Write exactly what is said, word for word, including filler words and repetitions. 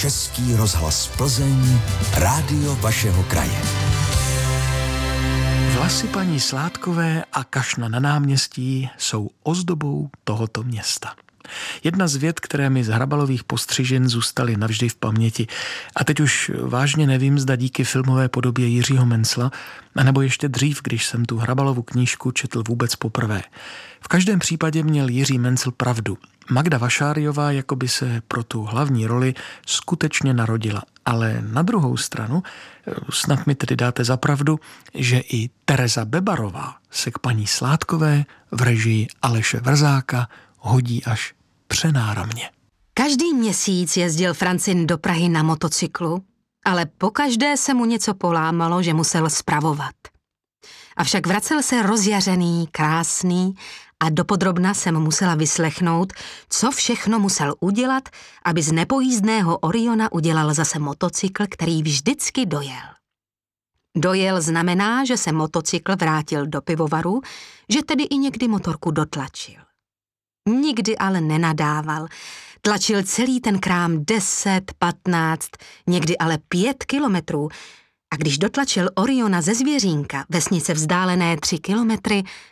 Český rozhlas Plzeň, rádio vašeho kraje. Vlasy paní Sládkové a kašna na náměstí jsou ozdobou tohoto města. Jedna z vět, které mi z Hrabalových postřižin zůstaly navždy v paměti. A teď už vážně nevím, zda díky filmové podobě Jiřího Mencla, anebo ještě dřív, když jsem tu Hrabalovu knížku četl vůbec poprvé. V každém případě měl Jiří Mencl pravdu. Magda Vašáriová jakoby se pro tu hlavní roli skutečně narodila. Ale na druhou stranu, snad mi tedy dáte za pravdu, že i Tereza Bebarová se k paní Sládkové v režii Aleše Vrzáka hodí až přenáramně. Každý měsíc jezdil Francin do Prahy na motocyklu, ale pokaždé se mu něco polámalo, že musel spravovat. Avšak vracel se rozjařený, krásný a dopodrobna jsem musela vyslechnout, co všechno musel udělat, aby z nepojízdného Oriona udělal zase motocykl, který vždycky dojel. Dojel znamená, že se motocykl vrátil do pivovaru, že tedy i někdy motorku dotlačil. Nikdy ale nenadával. Tlačil celý ten krám deset, patnáct, někdy ale pět kilometrů a když dotlačil Oriona ze Zvěřínka, vesnice vzdálené tři kilometry,